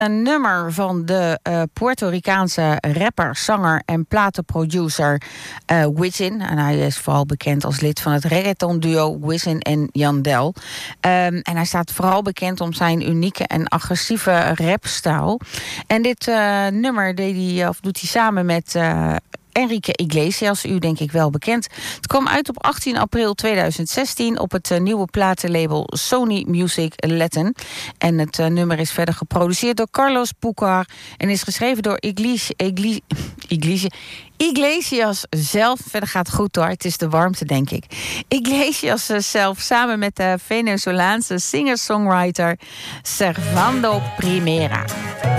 Een nummer van de Puerto Ricaanse rapper, zanger en platenproducer Wisin. En hij is vooral bekend als lid van het reggaeton duo Wisin en Yandel. En hij staat vooral bekend om zijn unieke en agressieve rapstijl. En dit nummer doet hij samen met Enrique Iglesias, u denk ik wel bekend. Het kwam uit op 18 april 2016 op het nieuwe platenlabel Sony Music Latin. En het nummer is verder geproduceerd door Carlos Pucar en is geschreven door Iglesias zelf. Verder gaat het goed hoor, het is de warmte denk ik. Iglesias zelf samen met de Venezolaanse singer-songwriter Servando Primera.